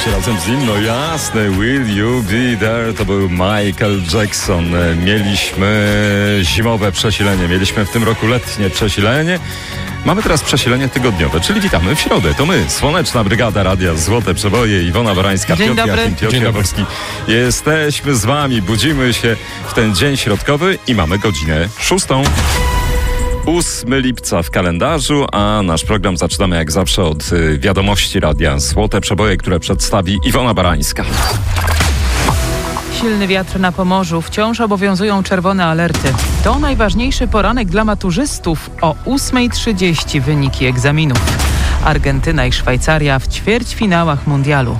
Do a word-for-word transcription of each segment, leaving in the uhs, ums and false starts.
śpiewać razem z nim? No jasne, Will You Be There, to był Michael Jackson. Mieliśmy zimowe przesilenie, mieliśmy w tym roku letnie przesilenie. Mamy teraz przesilenie tygodniowe, czyli witamy w środę. To my, Słoneczna Brygada Radia Złote Przeboje, Iwona Barańska, Dzień Piotr dobry. Jakim, Piotr Dzień dobry. Jaworski. Jesteśmy z wami, budzimy się w ten dzień środkowy i mamy godzinę szóstą. ósmego lipca w kalendarzu, a nasz program zaczynamy jak zawsze od y, wiadomości Radia Złote Przeboje, które przedstawi Iwona Barańska. Silny wiatr na Pomorzu. Wciąż obowiązują czerwone alerty. To najważniejszy poranek dla maturzystów. O ósma trzydzieści wyniki egzaminów. Argentyna i Szwajcaria w ćwierćfinałach mundialu.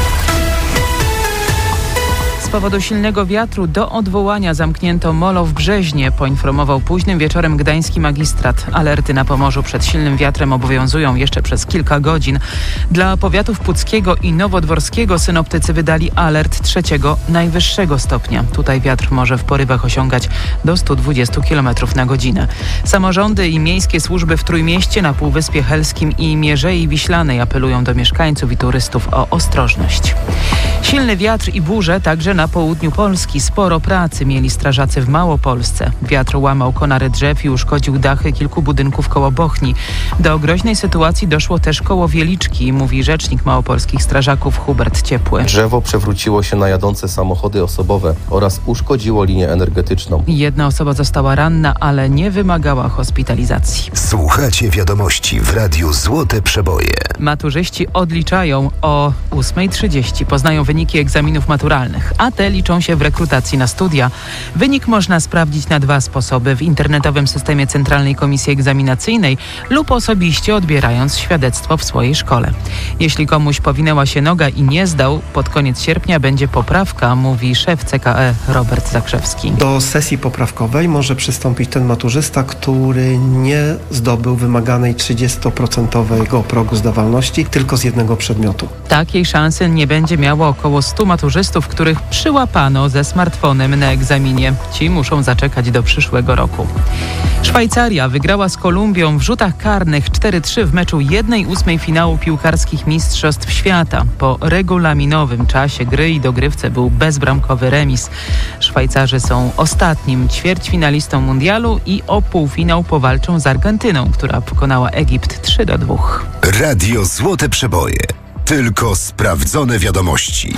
Z powodu silnego wiatru do odwołania zamknięto molo w Brzeźnie, poinformował późnym wieczorem gdański magistrat. Alerty na Pomorzu przed silnym wiatrem obowiązują jeszcze przez kilka godzin. Dla powiatów puckiego i nowodworskiego synoptycy wydali alert trzeciego, najwyższego stopnia. Tutaj wiatr może w porywach osiągać do stu dwudziestu kilometrów na godzinę. Samorządy i miejskie służby w Trójmieście, na Półwyspie Helskim i Mierzei Wiślanej apelują do mieszkańców i turystów o ostrożność. Silny wiatr i burze także na południu Polski. Sporo pracy mieli strażacy w Małopolsce. Wiatr łamał konary drzew i uszkodził dachy kilku budynków koło Bochni. Do groźnej sytuacji doszło też koło Wieliczki, mówi rzecznik małopolskich strażaków Hubert Ciepły. Drzewo przewróciło się na jadące samochody osobowe oraz uszkodziło linię energetyczną. Jedna osoba została ranna, ale nie wymagała hospitalizacji. Słuchacie wiadomości w Radiu Złote Przeboje. Maturzyści odliczają o ósma trzydzieści. Poznają wyniki egzaminów maturalnych, a te liczą się w rekrutacji na studia. Wynik można sprawdzić na dwa sposoby: w internetowym systemie Centralnej Komisji Egzaminacyjnej lub osobiście odbierając świadectwo w swojej szkole. Jeśli komuś powinęła się noga i nie zdał, pod koniec sierpnia będzie poprawka, mówi szef C K E Robert Zakrzewski. Do sesji poprawkowej może przystąpić ten maturzysta, który nie zdobył wymaganej trzydziestoprocentowego progu zdawalności tylko z jednego przedmiotu. Takiej szansy nie będzie miało około stu maturzystów, których przyłapano ze smartfonem na egzaminie. Ci muszą zaczekać do przyszłego roku. Szwajcaria wygrała z Kolumbią w rzutach karnych cztery trzy w meczu jednej ósmej finału piłkarskich Mistrzostw Świata. Po regulaminowym czasie gry i dogrywce był bezbramkowy remis. Szwajcarzy są ostatnim ćwierćfinalistą mundialu i o półfinał powalczą z Argentyną, która pokonała Egipt trzy do dwóch. Radio Złote Przeboje. Tylko sprawdzone wiadomości.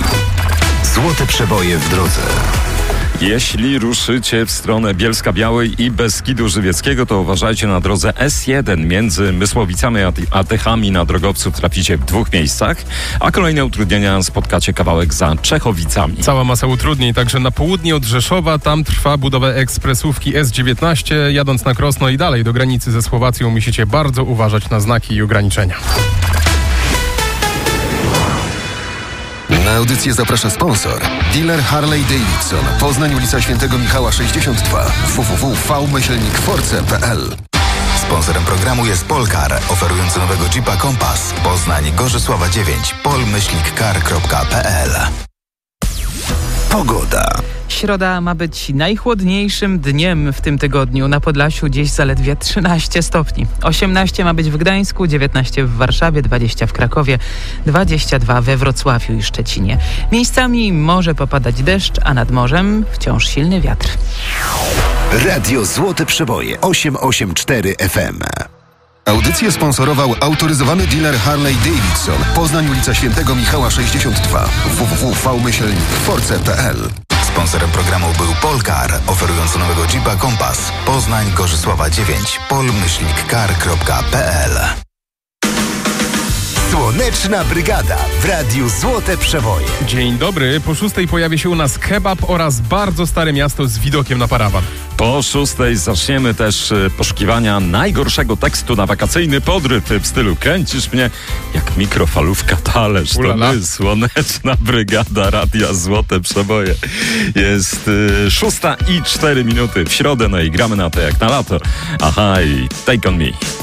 Złote Przeboje w drodze. Jeśli ruszycie w stronę Bielska-Białej i Beskidu Żywieckiego, to uważajcie na drodze S jeden. Między Mysłowicami a Tychami na drogowcu traficie w dwóch miejscach, a kolejne utrudnienia spotkacie kawałek za Czechowicami. Cała masa utrudnień, także na południe od Rzeszowa. Tam trwa budowa ekspresówki S dziewiętnaście. Jadąc na Krosno i dalej do granicy ze Słowacją musicie bardzo uważać na znaki i ograniczenia. Na audycję zaprasza sponsor. Dealer Harley Davidson. Poznań, ulica Świętego Michała sześćdziesiąt dwa. w w w kropka v myślnik force kropka p l. Sponsorem programu jest Polkar, oferujący nowego Jeepa Compass. Poznań, Gorzysława dziewięć. pol myślnik kar kropka p l. Pogoda. Środa ma być najchłodniejszym dniem w tym tygodniu. Na Podlasiu dziś zaledwie trzynaście stopni. osiemnaście ma być w Gdańsku, dziewiętnaście w Warszawie, dwadzieścia w Krakowie, dwadzieścia dwa we Wrocławiu i Szczecinie. Miejscami może popadać deszcz, a nad morzem wciąż silny wiatr. Radio Złote Przeboje osiem osiem cztery F M. Audycję sponsorował autoryzowany dealer Harley Davidson. Poznań, ulica Świętego Michała sześćdziesiąt dwa. w w w kropka v myślnik force kropka p l. Sponsorem programu był Polkar, oferujący nowego Jeepa Compass. Poznań, Gorzysława dziewięć. pol myślnik kar kropka p l. Słoneczna Brygada w Radiu Złote Przeboje. Dzień dobry. Po szóstej pojawi się u nas kebab oraz bardzo stare miasto z widokiem na parawan. Po szóstej zaczniemy też poszukiwania najgorszego tekstu na wakacyjny podryw w stylu kręcisz mnie jak mikrofalówka talerz. To my, Słoneczna Brygada Radia Złote Przeboje. Jest y, szósta i cztery minuty w środę, no i gramy na to jak na lato. Aha, i Take On Me.